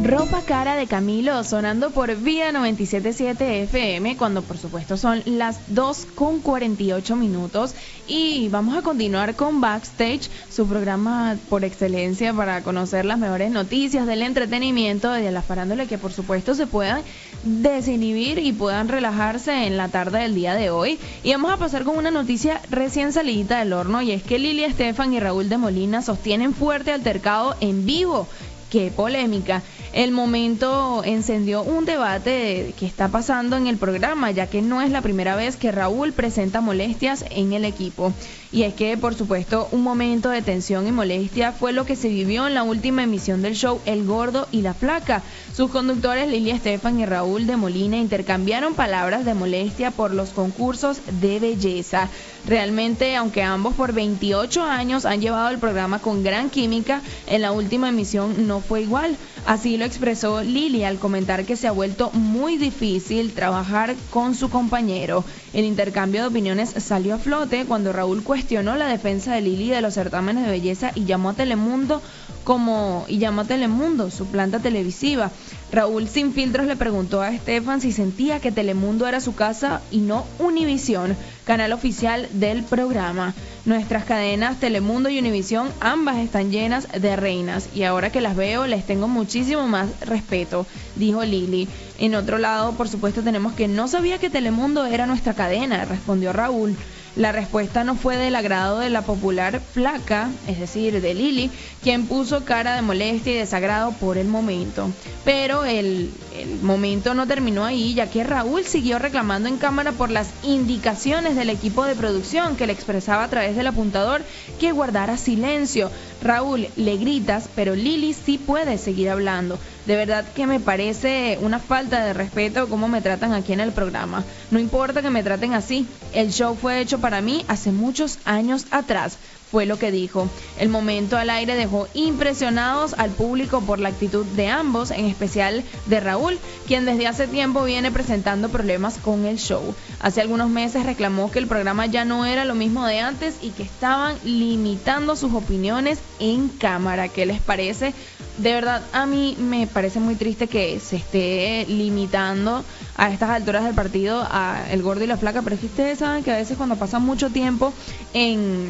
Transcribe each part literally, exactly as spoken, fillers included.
Ropa Cara de Camilo sonando por Vía noventa y siete punto siete F M cuando por supuesto son las dos con cuarenta y ocho minutos y vamos a continuar con Backstage, su programa por excelencia para conocer las mejores noticias del entretenimiento y de la farándula que por supuesto se puedan desinhibir y puedan relajarse en la tarde del día de hoy. Y vamos a pasar con una noticia recién salidita del horno y es que Lili Estefan y Raúl de Molina sostienen fuerte altercado en vivo. ¡Qué polémica! El momento encendió un debate que está pasando en el programa, ya que no es la primera vez que Raúl presenta molestias en el equipo. Y es que, por supuesto, un momento de tensión y molestia fue lo que se vivió en la última emisión del show El Gordo y la Flaca. Sus conductores Lili Estefan y Raúl de Molina intercambiaron palabras de molestia por los concursos de belleza. Realmente, aunque ambos por veintiocho años han llevado el programa con gran química, en la última emisión no fue igual. Así lo expresó Lili al comentar que se ha vuelto muy difícil trabajar con su compañero. El intercambio de opiniones salió a flote cuando Raúl cuestionó la defensa de Lili de los certámenes de belleza y llamó a Telemundo como y llamó a Telemundo, su planta televisiva. Raúl sin filtros le preguntó a Estefan si sentía que Telemundo era su casa y no Univisión, canal oficial del programa. Nuestras cadenas Telemundo y Univisión ambas están llenas de reinas y ahora que las veo les tengo muchísimo más respeto, dijo Lili. En otro lado, por supuesto, tenemos que no sabía que Telemundo era nuestra cadena, respondió Raúl. La respuesta no fue del agrado de la popular Flaca, es decir, de Lili, quien puso cara de molestia y desagrado por el momento. Pero el, el momento no terminó ahí, ya que Raúl siguió reclamando en cámara por las indicaciones del equipo de producción que le expresaba a través del apuntador que guardara silencio. Raúl, le gritas, pero Lili sí puede seguir hablando. De verdad que me parece una falta de respeto cómo me tratan aquí en el programa. No importa que me traten así, el show fue hecho para mí hace muchos años atrás, fue lo que dijo. El momento al aire dejó impresionados al público por la actitud de ambos, en especial de Raúl, quien desde hace tiempo viene presentando problemas con el show. Hace algunos meses reclamó que el programa ya no era lo mismo de antes y que estaban limitando sus opiniones en cámara. ¿Qué les parece? De verdad, a mí me parece muy triste que se esté limitando a estas alturas del partido a El Gordo y la Flaca, pero es que ustedes saben que a veces cuando pasan mucho tiempo en...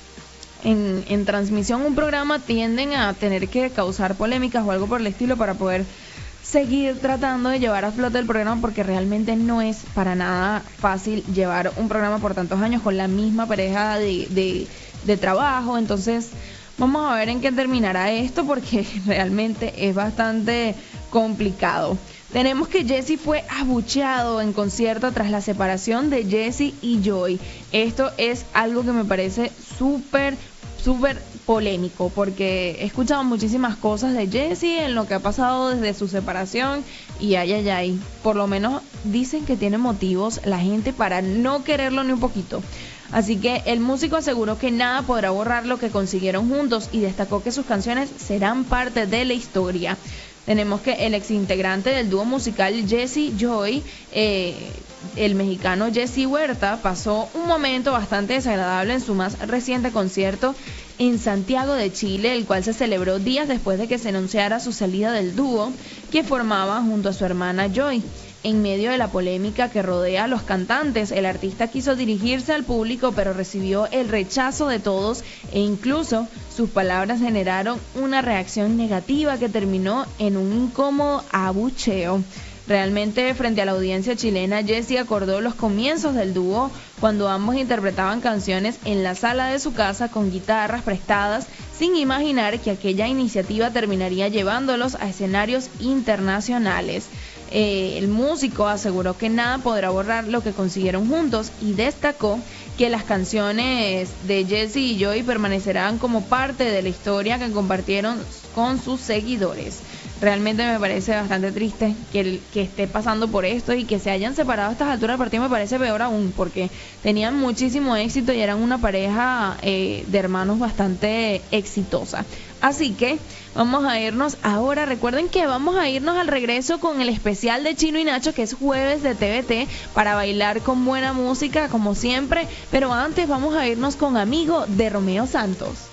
En, en transmisión un programa tienden a tener que causar polémicas o algo por el estilo para poder seguir tratando de llevar a flote el programa, porque realmente no es para nada fácil llevar un programa por tantos años con la misma pareja de, de, de trabajo. Entonces vamos a ver en qué terminará esto, porque realmente es bastante complicado. Tenemos que Jesse fue abucheado en concierto tras la separación de Jesse y Joy. Esto es algo que me parece súper, súper polémico, porque he escuchado muchísimas cosas de Jesse en lo que ha pasado desde su separación y ay, ay, ay. Por lo menos dicen que tiene motivos la gente para no quererlo ni un poquito. Así que el músico aseguró que nada podrá borrar lo que consiguieron juntos y destacó que sus canciones serán parte de la historia. Tenemos que el exintegrante del dúo musical Jesse Joy, eh, el mexicano Jesse Huerta, pasó un momento bastante desagradable en su más reciente concierto en Santiago de Chile, el cual se celebró días después de que se anunciara su salida del dúo que formaba junto a su hermana Joy. En medio de la polémica que rodea a los cantantes, el artista quiso dirigirse al público, pero recibió el rechazo de todos e incluso sus palabras generaron una reacción negativa que terminó en un incómodo abucheo. Realmente, frente a la audiencia chilena, Jesse acordó los comienzos del dúo cuando ambos interpretaban canciones en la sala de su casa con guitarras prestadas, sin imaginar que aquella iniciativa terminaría llevándolos a escenarios internacionales. Eh, el músico aseguró que nada podrá borrar lo que consiguieron juntos y destacó que las canciones de Jesse y Joy permanecerán como parte de la historia que compartieron con sus seguidores. Realmente me parece bastante triste que, el, que esté pasando por esto y que se hayan separado a estas alturas del partido. Me parece peor aún, porque tenían muchísimo éxito y eran una pareja eh, de hermanos bastante exitosa. Así que vamos a irnos ahora. Recuerden que vamos a irnos al regreso con el especial de Chino y Nacho, que es jueves de T V T, para bailar con buena música como siempre. Pero antes vamos a irnos con Amigo de Romeo Santos.